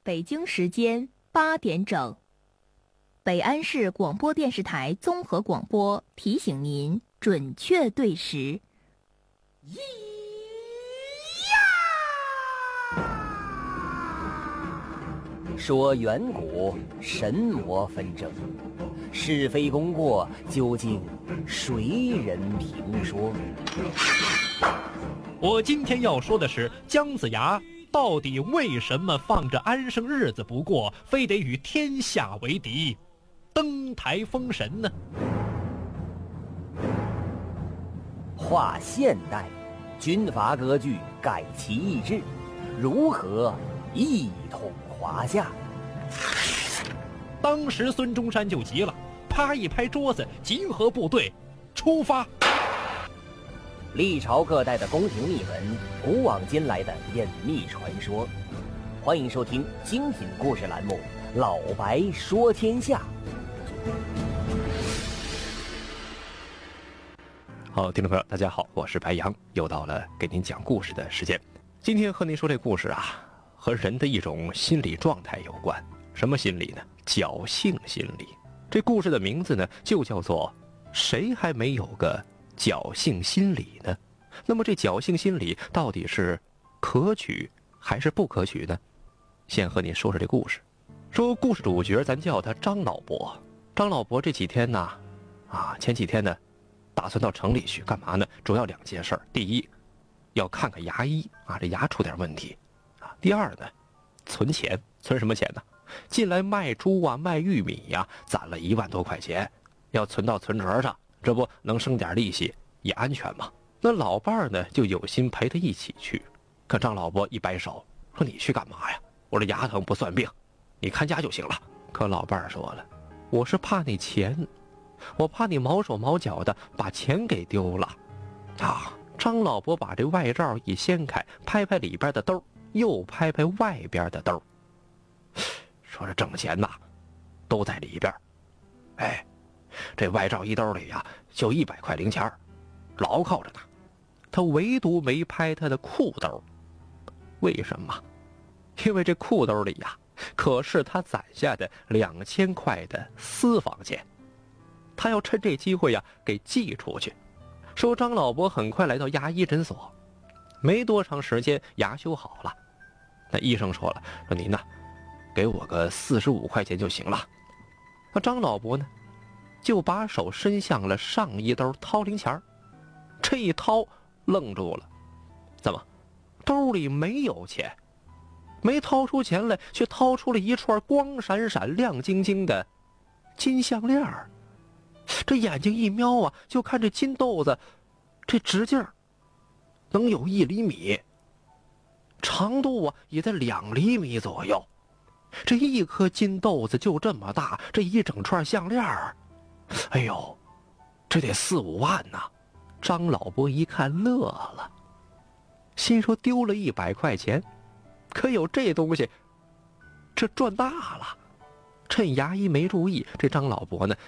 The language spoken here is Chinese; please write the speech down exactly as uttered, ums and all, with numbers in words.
北京时间八点整，北安市广播电视台综合广播提醒您准确对时。 说远古神魔纷争，是非功过究竟谁人评说？ 我今天要说的是姜子牙到底为什么放着安生日子不过，非得与天下为敌，登台封神呢？ 划现代，军阀割据，改其意志，如何一统华夏？ 当时孙中山就急了，啪一拍桌子，集合部队，出发。 历朝各代的宫廷秘闻，古往今来的隐秘传说，欢迎收听精品故事栏目《老白说天下》。 好，听众朋友大家好，我是白杨，又到了给您讲故事的时间。今天和您说这故事啊，和人的一种心理状态有关。什么心理呢？侥幸心理。这故事的名字呢，就叫做谁还没有个侥幸心理呢？那么这侥幸心理到底是可取还是不可取呢？先和您说说这故事。说故事主角咱叫他张老伯。张老伯这几天呢，啊，前几天呢打算到城里去干嘛呢？主要两件事。第一，要看看牙医啊，这牙出点问题啊。第二呢，存钱。存什么钱呢？近来卖猪啊，卖玉米呀、啊，攒了一万多块钱，要存到存折上，这不能生点利息，也安全嘛。那老伴儿呢，就有心陪他一起去。可张老伯一摆手，说：“你去干嘛呀？我这牙疼不算病，你看家就行了。”可老伴儿说了：“我是怕那钱，我怕你毛手毛脚的把钱给丢了。”啊！张老伯把这外罩一掀开，拍拍里边的兜，又拍拍外边的兜。说这挣钱呐，都在里边。哎，这外罩衣兜里呀，就一百块零钱，牢靠着呢。他唯独没拍他的裤兜，为什么？因为这裤兜里呀，可是他攒下的两千块的私房钱，他要趁这机会呀，给寄出去。说张老伯很快来到牙医诊所，没多长时间牙修好了。那医生说了，说您呢，给我个四十五块钱就行了。那张老伯呢，就把手伸向了上衣兜掏零钱，这一掏愣住了，怎么兜里没有钱？没掏出钱来，却掏出了一串光闪闪亮晶晶的金项链。这眼睛一瞄啊，就看这金豆子，这直径能有一厘米，长度啊也在两厘米左右。这一颗金豆子就这么大，这一整串项链，哎呦，这得四五万呐！张老伯一看乐了，心说丢了一百块钱，可有这东西，这赚大了。趁牙医没注意，这张老伯呢